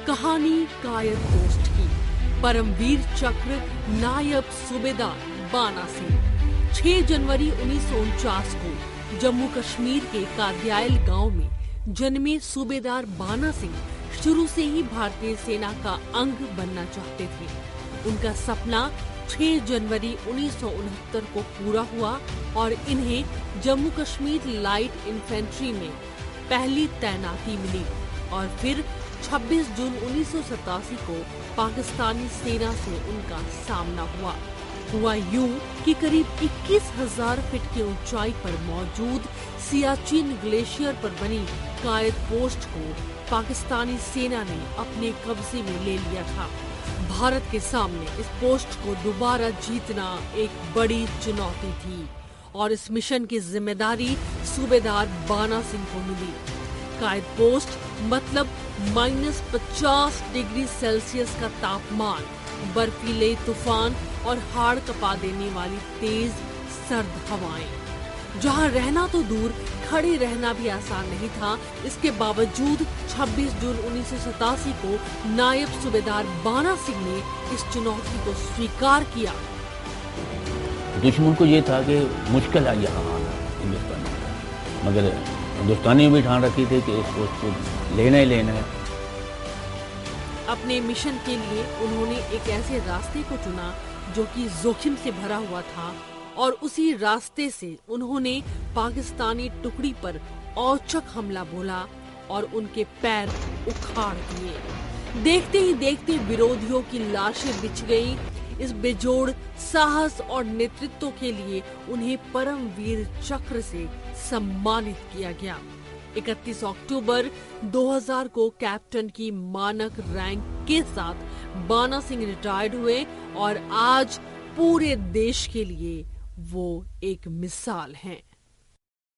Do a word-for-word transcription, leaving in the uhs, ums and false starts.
कहानी कायद पोस्ट की। परमवीर चक्र नायब सूबेदार बाना सिंह छह जनवरी उन्नीस सौ उनचास को जम्मू कश्मीर के कादियाल गांव में जन्मे सूबेदार बाना सिंह शुरू से ही भारतीय सेना का अंग बनना चाहते थे। उनका सपना छह जनवरी उन्नीस सौ उनहत्तर को पूरा हुआ और इन्हें जम्मू कश्मीर लाइट इन्फेंट्री में पहली तैनाती मिली और फिर छब्बीस जून उन्नीस सौ सतासी को पाकिस्तानी सेना से उनका सामना हुआ। हुआ यूं कि करीब इक्कीस हजार फीट की ऊंचाई पर मौजूद सियाचिन ग्लेशियर पर बनी कायद पोस्ट को पाकिस्तानी सेना ने अपने कब्जे में ले लिया था। भारत के सामने इस पोस्ट को दोबारा जीतना एक बड़ी चुनौती थी और इस मिशन की जिम्मेदारी सूबेदार बाना सिंह को मिली। कायद पोस्ट मतलब माइनस पचास डिग्री सेल्सियस का तापमान, बर्फीले तूफान और हाड़ कपा देने वाली तेज सर्द हवाएं। जहां रहना तो दूर, खड़े रहना भी आसान नहीं था। इसके बावजूद छब्बीस जून उन्नीस सौ सतासी को नायब सूबेदार बाना सिंह ने इस चुनौती को स्वीकार किया। दुश्मन को ये था कि मुश्किल है यहाँ आना हिंदुस्तान, मगर हिंदुस्तानी भी ठान रखी थी कि इस पोस्ट को लेना ही लेना है। अपने मिशन के लिए उन्होंने एक ऐसे रास्ते को चुना जो कि जोखिम से भरा हुआ था और उसी रास्ते से उन्होंने पाकिस्तानी टुकड़ी पर औचक हमला बोला और उनके पैर उखाड़ दिए। देखते ही देखते विरोधियों की लाशें बिछ गईं। इस बेजोड़ साहस और नेतृत्व के लिए उन्हें परमवीर चक्र से सम्मानित किया गया। इकतीस अक्टूबर दो हज़ार को कैप्टन की मानक रैंक के साथ बाना सिंह रिटायर्ड हुए और आज पूरे देश के लिए वो एक मिसाल हैं।